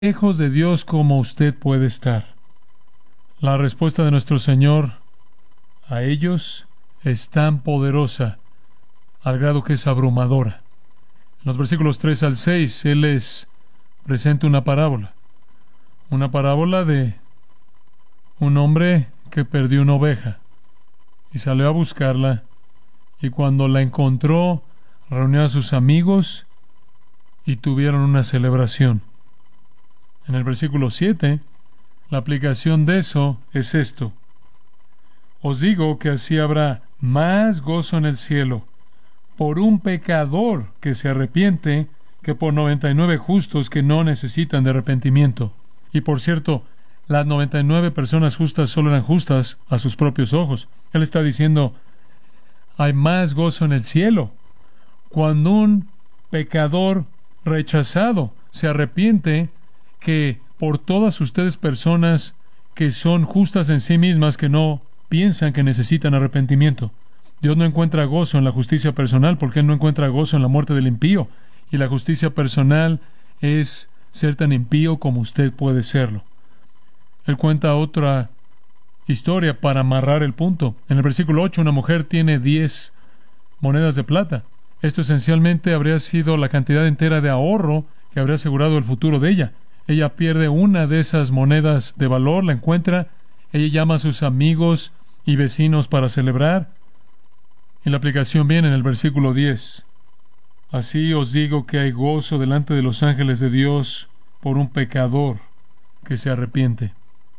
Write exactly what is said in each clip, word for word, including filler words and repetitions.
lejos de Dios como usted puede estar. La respuesta de nuestro Señor a ellos es tan poderosa al grado que es abrumadora. En los versículos tres al seis, Él les presenta una parábola. Una parábola de un hombre que perdió una oveja y salió a buscarla, y cuando la encontró, reunió a sus amigos y tuvieron una celebración. En el versículo siete, la aplicación de eso es esto: os digo que así habrá más gozo en el cielo por un pecador que se arrepiente que por noventa y nueve justos que no necesitan de arrepentimiento. Y por cierto, las noventa y nueve personas justas solo eran justas a sus propios ojos. Él está diciendo, hay más gozo en el cielo cuando un pecador rechazado se arrepiente que por todas ustedes personas que son justas en sí mismas, que no piensan que necesitan arrepentimiento. Dios no encuentra gozo en la justicia personal porque Él no encuentra gozo en la muerte del impío. Y la justicia personal es ser tan impío como usted puede serlo. Él cuenta otra historia para amarrar el punto. En el versículo ocho, una mujer tiene diez monedas de plata. Esto esencialmente habría sido la cantidad entera de ahorro que habría asegurado el futuro de ella. Ella pierde una de esas monedas de valor, la encuentra, ella llama a sus amigos y vecinos para celebrar. Y la aplicación viene en el versículo diez. Así os digo que hay gozo delante de los ángeles de Dios por un pecador que se arrepiente.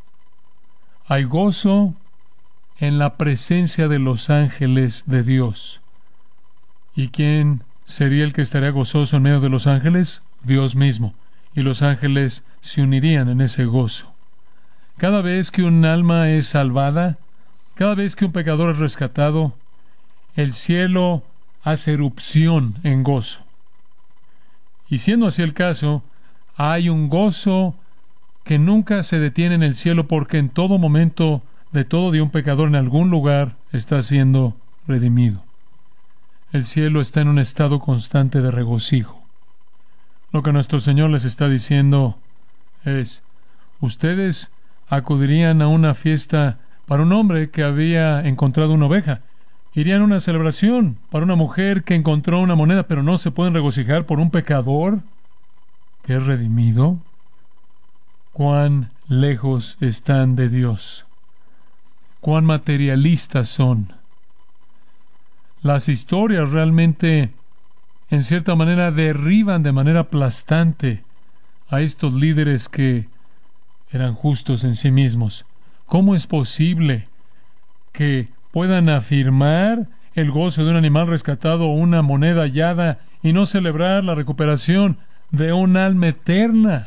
Hay gozo en la presencia de los ángeles de Dios. ¿Y quién sería el que estaría gozoso en medio de los ángeles? Dios mismo. Y los ángeles se unirían en ese gozo. Cada vez que un alma es salvada, cada vez que un pecador es rescatado, el cielo hace erupción en gozo. Y siendo así el caso, hay un gozo que nunca se detiene en el cielo, porque en todo momento de todo día un pecador en algún lugar está siendo redimido. El cielo está en un estado constante de regocijo. Lo que nuestro Señor les está diciendo es, ustedes acudirían a una fiesta para un hombre que había encontrado una oveja. Irían a una celebración para una mujer que encontró una moneda, pero no se pueden regocijar por un pecador que es redimido. Cuán lejos están de Dios. Cuán materialistas son. Las historias realmente, en cierta manera, derriban de manera aplastante a estos líderes que eran justos en sí mismos. ¿Cómo es posible que puedan afirmar el gozo de un animal rescatado o una moneda hallada y no celebrar la recuperación de un alma eterna?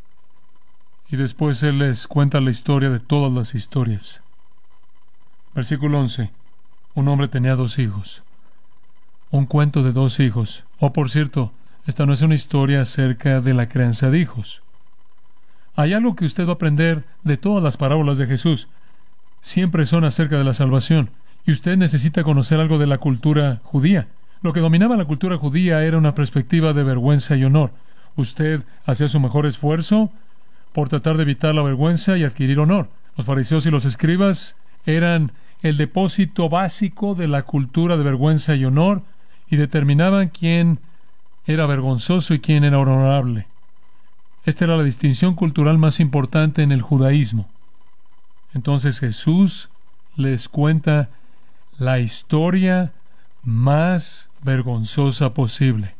Y después Él les cuenta la historia de todas las historias. Versículo once. Un hombre tenía dos hijos. Un cuento de dos hijos. Oh, por cierto, esta no es una historia acerca de la crianza de hijos. Hay algo que usted va a aprender de todas las parábolas de Jesús. Siempre son acerca de la salvación. Y usted necesita conocer algo de la cultura judía. Lo que dominaba la cultura judía era una perspectiva de vergüenza y honor. Usted hacía su mejor esfuerzo por tratar de evitar la vergüenza y adquirir honor. Los fariseos y los escribas eran el depósito básico de la cultura de vergüenza y honor, y determinaban quién era vergonzoso y quién era honorable. Esta era la distinción cultural más importante en el judaísmo. Entonces Jesús les cuenta la historia más vergonzosa posible.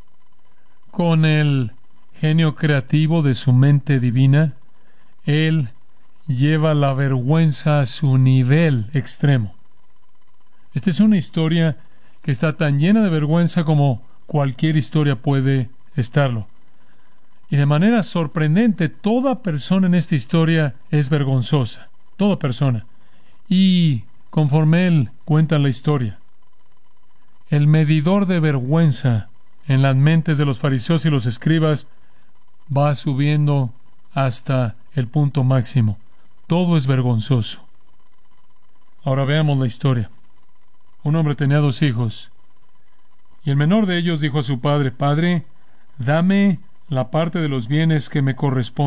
Con el genio creativo de su mente divina, Él lleva la vergüenza a su nivel extremo. Esta es una historia que está tan llena de vergüenza como cualquier historia puede estarlo. Y de manera sorprendente, toda persona en esta historia es vergonzosa. Toda persona. Y conforme Él cuenta la historia, el medidor de vergüenza en las mentes de los fariseos y los escribas va subiendo hasta el punto máximo. Todo es vergonzoso. Ahora veamos la historia. Un hombre tenía dos hijos, y el menor de ellos dijo a su padre, Padre, dame la parte de los bienes que me corresponde.